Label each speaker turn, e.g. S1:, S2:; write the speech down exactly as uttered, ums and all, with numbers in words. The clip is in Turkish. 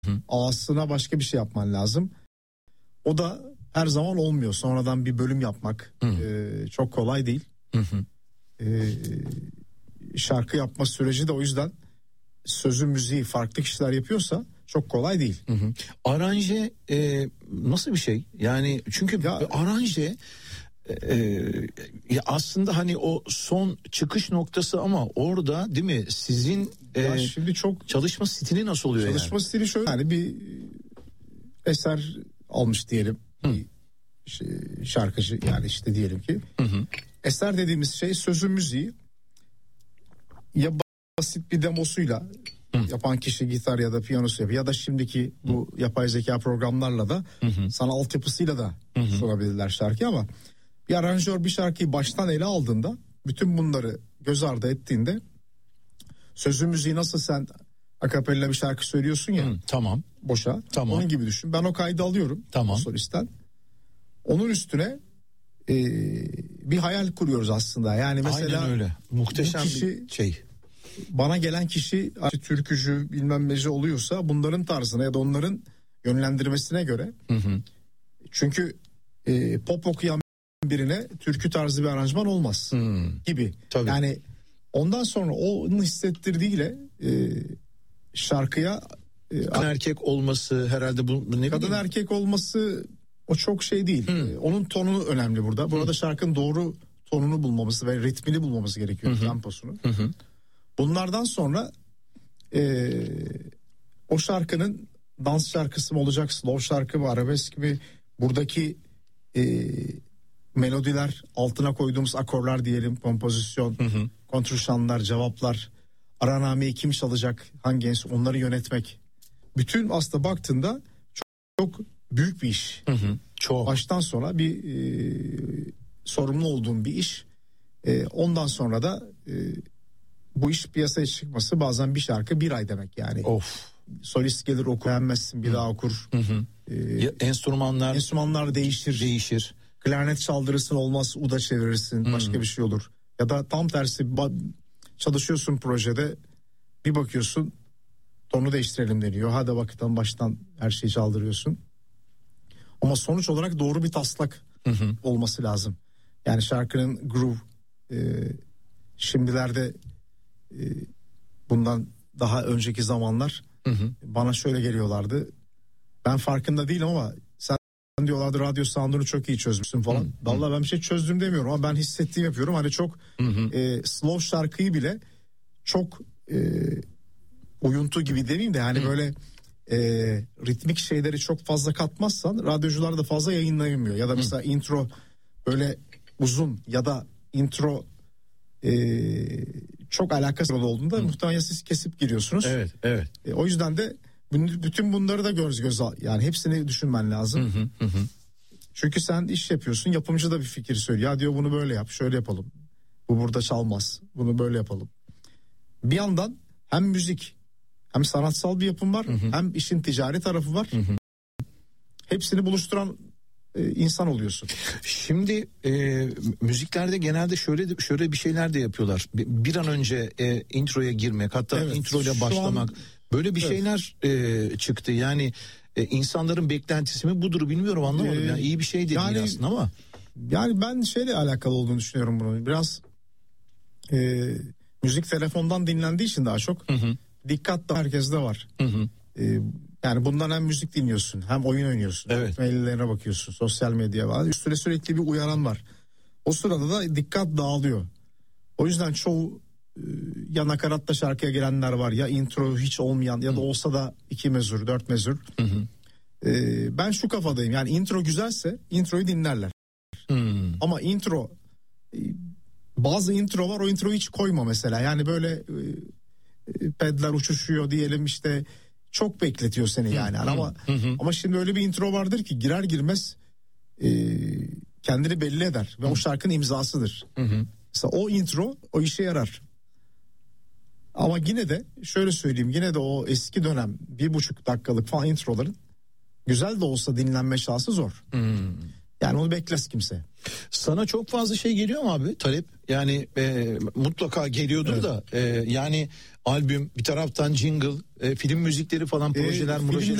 S1: Hı.
S2: Aslına başka bir şey yapman lazım. O da her zaman olmuyor. Sonradan bir bölüm yapmak e, çok kolay değil.
S1: Hı hı.
S2: E, şarkı yapma süreci de o yüzden sözü müziği farklı kişiler yapıyorsa çok kolay değil.
S1: Hı hı. Aranje e, nasıl bir şey? Yani çünkü ya, aranje e, ya aslında hani o son çıkış noktası ama orada değil mi? Sizin e,
S2: şimdi çok
S1: çalışma stili nasıl oluyor?
S2: Çalışma
S1: yani?
S2: stili şöyle, yani bir eser almış diyelim.
S1: Hı.
S2: Bir şey, şarkıcı yani işte diyelim ki.
S1: Hı hı.
S2: Eser dediğimiz şey sözü müziği ya basit bir demosuyla Hı. yapan kişi gitar ya da piyanosu yapıyor ya da şimdiki bu Hı. yapay zeka programlarla da Hı hı. sana altyapısıyla da Hı hı. sunabilirler şarkıyı ama bir aranjör bir şarkıyı baştan ele aldığında bütün bunları göz ardı ettiğinde sözü müziği nasıl sen akapella bir şarkı söylüyorsun ya.
S1: Hı, tamam.
S2: Boşa.
S1: Tamam.
S2: Onun gibi düşün. Ben o kaydı alıyorum.
S1: Tamam.
S2: Solisten. Onun üstüne e, bir hayal kuruyoruz aslında. Yani mesela
S1: aynen öyle. Muhteşem
S2: kişi,
S1: bir şey.
S2: Bana gelen kişi türkücü bilmem neci oluyorsa bunların tarzına ya da onların yönlendirmesine göre.
S1: Hı hı.
S2: Çünkü e, pop okuyan birine türkü tarzı bir aranjman olmaz
S1: hı.
S2: gibi.
S1: Tabii.
S2: Yani ondan sonra onun hissettirdiğiyle e, şarkıya e,
S1: kadın erkek olması herhalde bu ne
S2: kadın
S1: bileyim?
S2: erkek olması o çok şey değil. E, onun tonu önemli burada. Burada Hı. şarkının doğru tonunu bulmamız ve ritmini bulmamız gerekiyor, Hı-hı. temposunu.
S1: Hı-hı.
S2: Bunlardan sonra e, o şarkının dans şarkısı mı olacak, slow şarkı mı, arabesk mi, buradaki e, melodiler, altına koyduğumuz akorlar diyelim, kompozisyon, Hı-hı. kontrşanlar, cevaplar, aranameyi kim çalacak, hangi enstrüman, onları yönetmek. Bütün aslında baktığında çok, çok büyük bir iş.
S1: Hı hı. Çok.
S2: Baştan sona bir e, sorumlu olduğum bir iş. E, ondan sonra da e, bu iş piyasaya çıkması bazen bir şarkı bir ay demek yani.
S1: Of.
S2: Solist gelir okur, beğenmezsin bir hı. daha okur.
S1: Hı hı. E, ya, enstrümanlar
S2: enstrümanlar değişir.
S1: Değişir.
S2: Klarnet çaldırırsın, olmaz uda çevirirsin, hı. başka bir şey olur. Ya da tam tersi çalışıyorsun projede, bir bakıyorsun tonu değiştirelim deniyor. Hadi bakıdan baştan her şeyi çaldırıyorsun. Ama sonuç olarak doğru bir taslak hı hı. olması lazım. Yani şarkının groove e, şimdilerde e, bundan daha önceki zamanlar hı hı. bana şöyle geliyorlardı. Ben farkında değilim ama sen diyorlardı radyo sound'unu çok iyi çözmüşsün falan. Hı hı. Vallahi ben bir şey çözdüm demiyorum ama ben hissettiğim yapıyorum. Hani çok hı hı. E, slow şarkıyı bile çok e, uyuntu gibi demeyeyim de yani hı. böyle e, ritmik şeyleri çok fazla katmazsan radyocular da fazla yayınlayamıyor. Ya da mesela hı. intro böyle uzun ya da intro e, çok alakasız olduğunda hı. muhtemelen siz kesip giriyorsunuz.
S1: Evet, evet.
S2: E, o yüzden de bütün bunları da göz göze yani hepsini düşünmen lazım.
S1: Hı hı hı.
S2: Çünkü sen iş yapıyorsun, yapımcı da bir fikir söylüyor. Ya diyor bunu böyle yap, şöyle yapalım. Bu burada çalmaz. Bunu böyle yapalım. Bir yandan hem müzik hem sanatsal bir yapım var, hı hı. hem işin ticari tarafı var. Hı hı. Hepsini buluşturan e, insan oluyorsun.
S1: Şimdi e, müziklerde genelde şöyle şöyle bir şeyler de yapıyorlar. Bir, bir an önce e, introya girmek, hatta evet, introyla başlamak. An, böyle bir evet. şeyler e, çıktı. Yani e, insanların beklentisi mi budur bilmiyorum, anlamadım. Ee, yani iyi bir şey değil yani, aslında ama.
S2: Yani ben şeyle alakalı olduğunu düşünüyorum bunu. Biraz e, müzik telefondan dinlendiği için daha çok. Hı hı. Dikkat da herkeste var. Hı hı. Ee, yani bundan hem müzik dinliyorsun hem oyun oynuyorsun.
S1: Evet.
S2: Maillerine bakıyorsun, sosyal medya var. Üstüne sürekli bir uyaran var. O sırada da dikkat dağılıyor. O yüzden çoğu e, ya nakaratta şarkıya girenler var, ya intro hiç olmayan ya da olsa da iki mezur, dört mezur. Hı hı. Ee, ben şu kafadayım, yani intro güzelse introyu dinlerler. Hı. Ama intro e, bazı intro var, o introyu hiç koyma mesela. Yani böyle e, pedler uçuşuyor diyelim, işte çok bekletiyor seni yani. Hı, ama hı, hı. ama şimdi öyle bir intro vardır ki girer girmez e, kendini belli eder ve hı. o şarkının imzasıdır. Hı hı. Mesela o intro o işe yarar. Ama yine de şöyle söyleyeyim, yine de o eski dönem bir buçuk dakikalık falan introların güzel de olsa dinlenme şansı zor. Hı. Yani onu beklemez kimse.
S1: Sana çok fazla şey geliyor mu abi talep? Yani e, mutlaka geliyordur evet. da e, yani albüm, bir taraftan jingle, e, film müzikleri falan, projeler,
S2: e,
S1: projeler.